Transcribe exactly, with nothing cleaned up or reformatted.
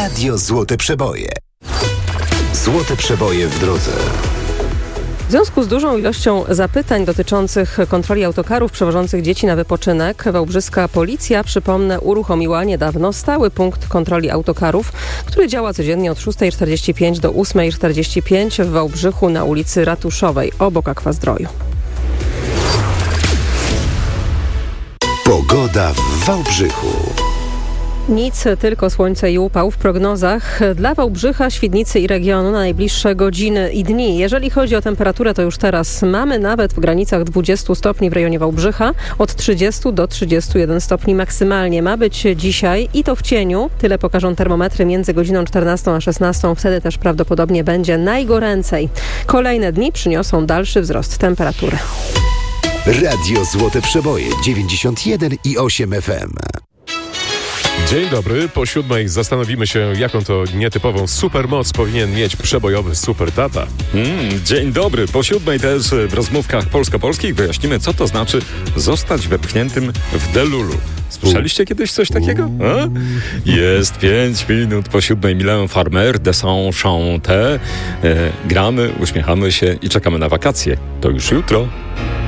Radio Złote Przeboje. Złote Przeboje w drodze. W związku z dużą ilością zapytań dotyczących kontroli autokarów przewożących dzieci na wypoczynek, wałbrzyska policja, przypomnę, uruchomiła niedawno stały punkt kontroli autokarów, który działa codziennie od szóstej czterdzieści pięć do ósmej czterdzieści pięć w Wałbrzychu na ulicy Ratuszowej, obok Akwazdroju. Pogoda w Wałbrzychu. Nic, tylko słońce i upał w prognozach dla Wałbrzycha, Świdnicy i regionu na najbliższe godziny i dni. Jeżeli chodzi o temperaturę, to już teraz mamy nawet w granicach dwudziestu stopni w rejonie Wałbrzycha, od trzydziestu do trzydziestu jeden stopni maksymalnie. Ma być dzisiaj i to w cieniu. Tyle pokażą termometry między godziną czternastą a szesnastą. Wtedy też prawdopodobnie będzie najgoręcej. Kolejne dni przyniosą dalszy wzrost temperatury. Radio Złote Przeboje dziewięćdziesiąt jeden i osiem F M. Dzień dobry. Po siódmej zastanowimy się, jaką to nietypową supermoc powinien mieć przebojowy super tata. Mm, dzień dobry. Po siódmej też w rozmówkach polsko-polskich wyjaśnimy, co to znaczy zostać wepchniętym w delulu. Słyszeliście kiedyś coś takiego? A? Jest pięć minut po siódmej. Milan Farmer, de Saint-Chanté. E, gramy, uśmiechamy się i czekamy na wakacje. To już jutro.